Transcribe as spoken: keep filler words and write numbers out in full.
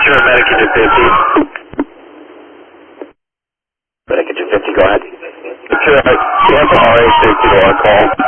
Roger, Medicaid two fifty. Medicaid two fifty, go ahead. Sure, you have an R A safety to our call.